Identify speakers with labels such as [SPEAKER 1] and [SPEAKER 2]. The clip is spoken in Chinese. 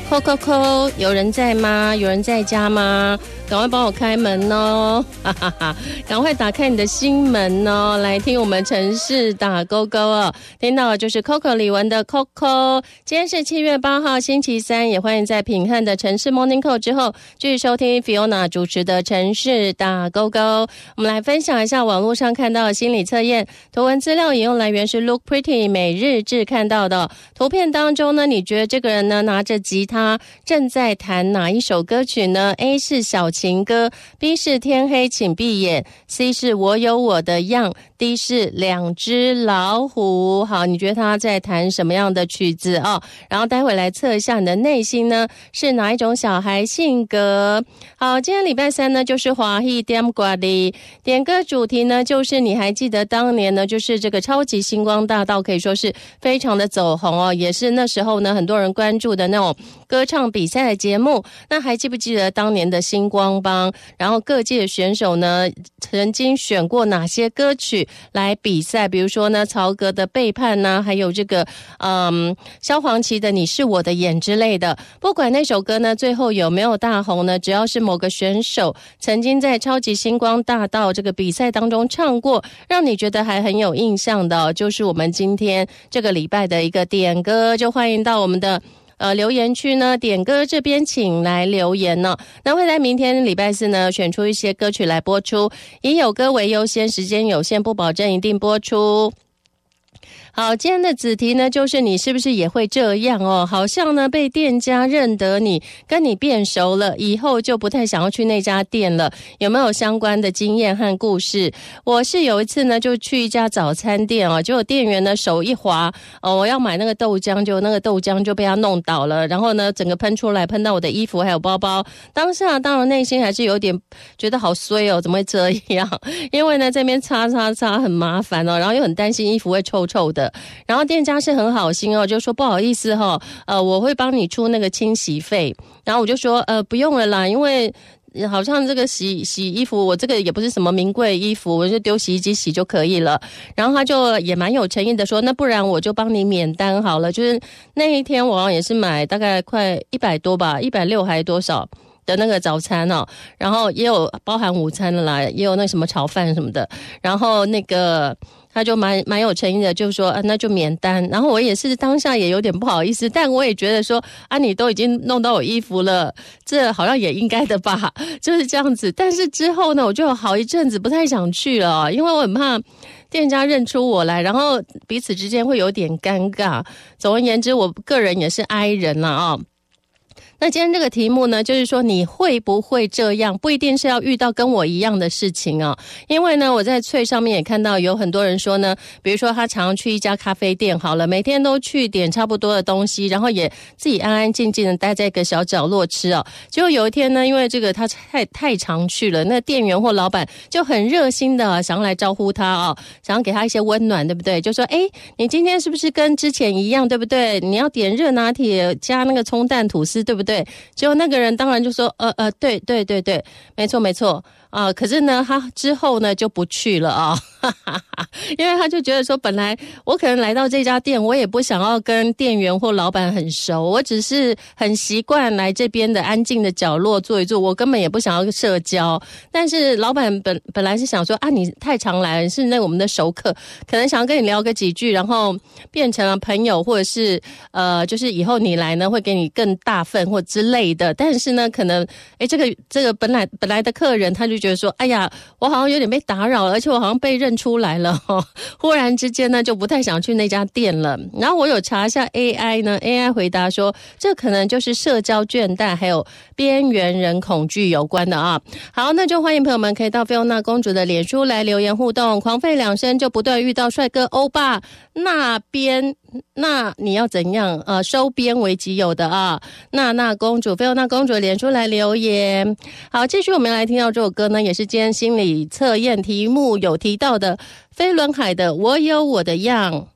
[SPEAKER 1] 扣扣扣，有人在吗？有人在家吗？赶快帮我开门哦！哈哈哈，赶快打开你的心门哦，来听我们城市打勾勾哦。听到的就是 Coco 李玟的 Coco。今天是7月8号星期三，也欢迎在品汉的城市 Morning Call 之后继续收听 Fiona 主持的城市打勾勾。我们来分享一下网络上看到的心理测验，图文资料引用来源是 Look Pretty 每日志看到的。图片当中呢，你觉得这个人呢拿着吉他正在弹哪一首歌曲呢？ A 是小情歌， B 是天黑请闭眼， C 是我有我的样， D 是两只老虎。好，你觉得他在弹什么样的曲子哦？然后待会来测一下你的内心呢是哪一种小孩性格。好，今天礼拜三呢就是华裔点歌的点歌主题呢，就是你还记得当年呢就是这个超级星光大道可以说是非常的走红哦，也是那时候呢很多人关注的那种歌唱比赛的节目。那还记不记得当年的星光帮，然后各界选手呢曾经选过哪些歌曲来比赛？比如说呢曹格的背叛呢，还有这个萧煌奇的你是我的眼之类的。不管那首歌呢最后有没有大红呢，只要是某个选手曾经在超级星光大道这个比赛当中唱过，让你觉得还很有印象的就是我们今天这个礼拜的一个点歌。就欢迎到我们的留言区呢，点歌这边请来留言呢。那会在明天礼拜四呢选出一些歌曲来播出，以有歌为优先，时间有限，不保证一定播出。好，今天的子题呢就是你是不是也会这样哦？好像呢被店家认得你，跟你变熟了，以后就不太想要去那家店了。有没有相关的经验和故事？我是有一次呢就去一家早餐店哦，结果店员呢手一滑我要买那个豆浆，就那个豆浆就被他弄倒了，然后呢整个喷出来，喷到我的衣服还有包包。当下当然内心还是有点觉得好衰哦，怎么会这样？因为呢这边擦很麻烦哦，然后又很担心衣服会臭臭的。然后店家是很好心哦，就说不好意思我会帮你出那个清洗费。然后我就说不用了啦，因为好像这个洗衣服，我这个也不是什么名贵衣服，我就丢洗衣机洗就可以了。然后他就也蛮有诚意的说，那不然我就帮你免单好了。就是那一天我好像也是买大概快100多吧，160还多少的那个早餐哦，然后也有包含午餐了啦，也有那什么炒饭什么的。然后那个他就蛮有诚意的，就说那就免单。然后我也是当下也有点不好意思，但我也觉得说你都已经弄到我衣服了，这好像也应该的吧，就是这样子。但是之后呢，我就好一阵子不太想去了因为我很怕店家认出我来，然后彼此之间会有点尴尬。总而言之，我个人也是 I 人啦那今天这个题目呢，就是说你会不会这样，不一定是要遇到跟我一样的事情因为呢我在脆上面也看到有很多人说呢，比如说他常常去一家咖啡店好了，每天都去点差不多的东西，然后也自己安安静静的待在一个小角落吃结果有一天呢，因为这个他太常去了，那店员或老板就很热心的想要来招呼他想要给他一些温暖，对不对？就说你今天是不是跟之前一样，对不对？你要点热拿铁加那个葱蛋吐司，对不对？结果那个人当然就说对，没错可是呢他之后呢就不去了因为他就觉得说，本来我可能来到这家店，我也不想要跟店员或老板很熟，我只是很习惯来这边的安静的角落坐一坐，我根本也不想要社交。但是老板本来是想说你太常来了，是那我们的熟客，可能想要跟你聊个几句，然后变成了朋友，或者是就是以后你来呢会给你更大份或之类的。但是呢可能这个本来的客人他就觉得说，哎呀我好像有点被打扰了，而且我好像被认出来了忽然之间呢就不太想去那家店了。然后我有查一下 AI 呢， AI 回答说这可能就是社交倦怠还有边缘人恐惧有关的好，那就欢迎朋友们可以到菲欧娜公主的脸书来留言互动，狂吠2声就不断遇到帅哥欧巴那边，那你要怎样收编为己有的那公主，菲欧娜公主的脸书来留言。好，继续我们来听到这首歌呢，也是今天心理测验题目有提到的飞轮海的我有我的样。